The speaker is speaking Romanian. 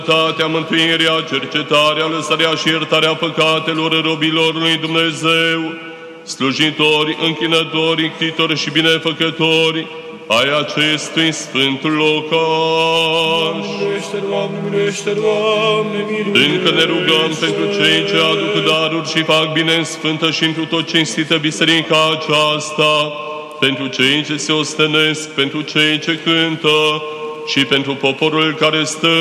Mântuirea, cercetarea, lăsarea și iertarea păcatelor robilor lui Dumnezeu, slujitori, închinători, ctitori și binefăcători ai acestui sfânt locaș. Încă ne rugăm pentru cei ce aduc daruri și fac bine în sfântă și întru tot cinstită biserica aceasta, pentru cei ce se ostenesc, pentru cei ce cântă și pentru poporul care stă